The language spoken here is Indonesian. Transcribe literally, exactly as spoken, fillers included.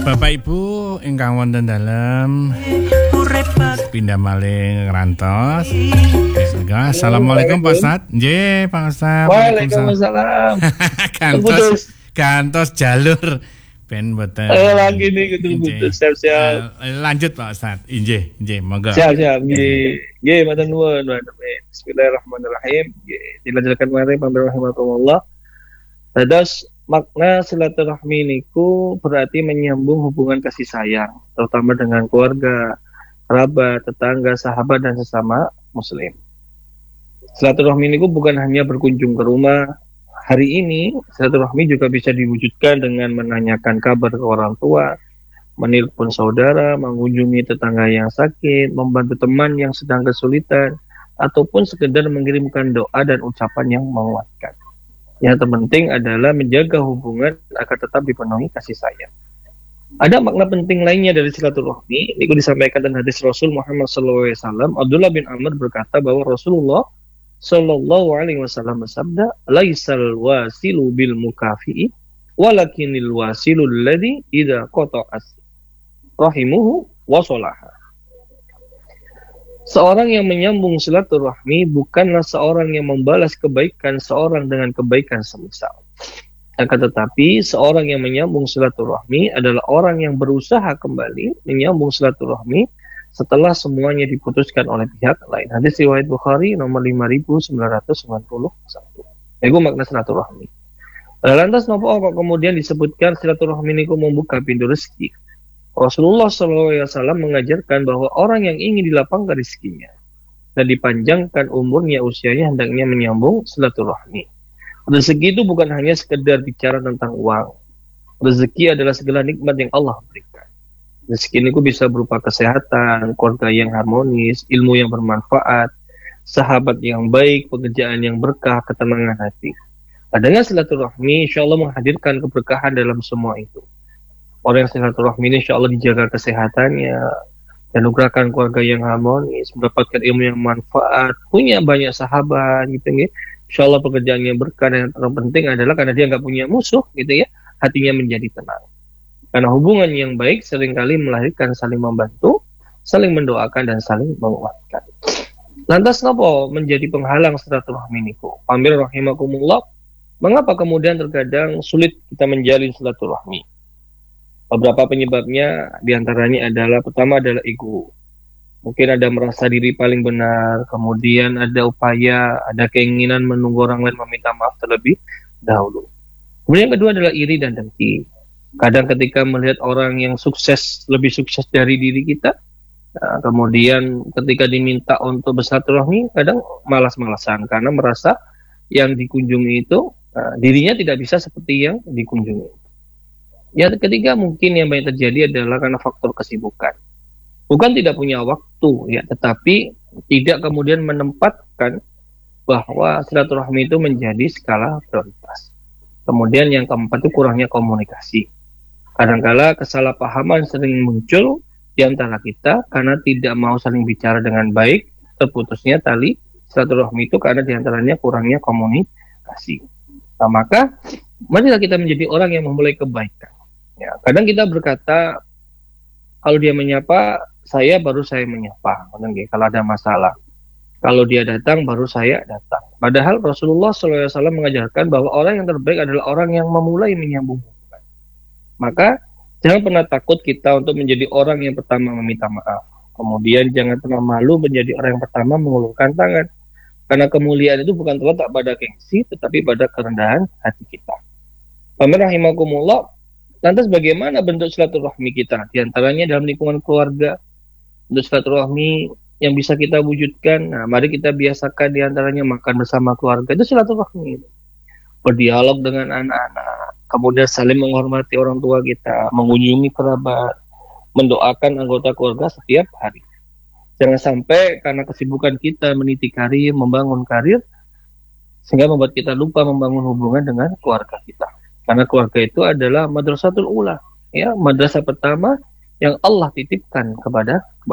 Bapak Ibu ingkang wonten dalem pindah malih ngerantos. Assalamualaikum Pak Ustaz. Nggih, Pak Ustaz. Waalaikumsalam. Kantos kantos jalur ben boten. Eh lagi nih putus siap-siap. Lanjut Pak Ustaz. Nggih, nggih, monggo. Siap-siap. Nggih. Nggih, matur nuwun. Bismillahirrahmanirrahim. Nggih, dilanjutkan mari pamirsa. Dados makna silaturahmi niku berarti menyambung hubungan kasih sayang, terutama dengan keluarga, kerabat, tetangga, sahabat dan sesama muslim. Silaturahmi niku bukan hanya berkunjung ke rumah. Hari ini silaturahmi juga bisa diwujudkan dengan menanyakan kabar ke orang tua, menelpon saudara, mengunjungi tetangga yang sakit, membantu teman yang sedang kesulitan, ataupun sekedar mengirimkan doa dan ucapan yang menguatkan. Yang terpenting adalah menjaga hubungan agar tetap dipenuhi kasih sayang. Ada makna penting lainnya dari silaturahmi. Ini disampaikan dalam hadis Rasul Muhammad shallallahu alaihi wasallam. Abdullah bin Amr berkata bahwa Rasulullah shallallahu alaihi wasallam bersabda, "Laisal wasilu bil mukafi'i, walakinil wasilul ladzi idza qata'as rahimuhu wa sholaha." Seorang yang menyambung silaturahmi bukanlah seorang yang membalas kebaikan seorang dengan kebaikan semisal. Akan tetapi seorang yang menyambung silaturahmi adalah orang yang berusaha kembali menyambung silaturahmi setelah semuanya diputuskan oleh pihak lain. Hadis riwayat Bukhari nomor lima ribu sembilan ratus sembilan puluh satu. Itu makna silaturahmi. Lantas napa kok kemudian disebutkan silaturahmi niku membuka pintu rezeki? Rasulullah shallallahu alaihi wasallam mengajarkan bahwa orang yang ingin dilapangkan rezekinya dan dipanjangkan umurnya, usianya, hendaknya menyambung silaturahmi. Rezeki itu bukan hanya sekedar bicara tentang uang. Rezeki adalah segala nikmat yang Allah berikan. Rezeki itu bisa berupa kesehatan, keluarga yang harmonis, ilmu yang bermanfaat, sahabat yang baik, pekerjaan yang berkah, ketenangan hati. Adanya silaturahmi insya Allah menghadirkan keberkahan dalam semua itu. Orang yang silaturahmi ini insya Allah dijaga kesehatannya, dianugerahkan keluarga yang harmonis, mendapatkan ilmu yang manfaat, punya banyak sahabat gitu ya. Insya Allah pekerjaannya berkah, dan yang terpenting adalah karena dia nggak punya musuh gitu ya, hatinya menjadi tenang. Karena hubungan yang baik seringkali melahirkan saling membantu, saling mendoakan dan saling menguatkan. Lantas kenapa menjadi penghalang silaturahmi niku? Pamir rahimakumullah, mengapa kemudian terkadang sulit kita menjalin silaturahmi? Beberapa penyebabnya diantaranya adalah, pertama adalah ego. Mungkin ada merasa diri paling benar, kemudian ada upaya, ada keinginan menunggu orang lain meminta maaf terlebih dahulu. Kemudian yang kedua adalah iri dan dengki. Kadang ketika melihat orang yang sukses, lebih sukses dari diri kita, nah, kemudian ketika diminta untuk bersilaturahmi, kadang malas-malasan karena merasa yang dikunjungi itu nah, dirinya tidak bisa seperti yang dikunjungi. Yang ketiga mungkin yang banyak terjadi adalah karena faktor kesibukan. Bukan tidak punya waktu, ya, tetapi tidak kemudian menempatkan bahwa silaturahmi itu menjadi skala prioritas. Kemudian yang keempat itu kurangnya komunikasi. Kadangkala kesalahpahaman sering muncul di antara kita karena tidak mau saling bicara dengan baik, terputusnya tali silaturahmi itu karena di antaranya kurangnya komunikasi. Nah, maka marilah kita menjadi orang yang memulai kebaikan. Ya, kadang kita berkata kalau dia menyapa saya baru saya menyapa, kalau ada masalah. Kalau dia datang baru saya datang. Padahal Rasulullah shallallahu alaihi wasallam mengajarkan bahwa orang yang terbaik adalah orang yang memulai menyambung hubungan. Maka jangan pernah takut kita untuk menjadi orang yang pertama meminta maaf. Kemudian jangan pernah malu menjadi orang yang pertama mengulurkan tangan. Karena kemuliaan itu bukan terletak pada gengsi, tetapi pada kerendahan hati kita. Pamir rahimakumullah. Lantas bagaimana bentuk silaturahmi kita? Di antaranya dalam lingkungan keluarga, bentuk silaturahmi yang bisa kita wujudkan. Nah, mari kita biasakan di antaranya makan bersama keluarga. Itu silaturahmi. Berdialog dengan anak-anak, kemudian saling menghormati orang tua kita, mengunjungi kerabat, mendoakan anggota keluarga setiap hari. Jangan sampai karena kesibukan kita meniti karir, membangun karir, sehingga membuat kita lupa membangun hubungan dengan keluarga kita. Karena keluarga itu adalah madrasatul ula, ya, madrasah pertama yang Allah titipkan kepada kepada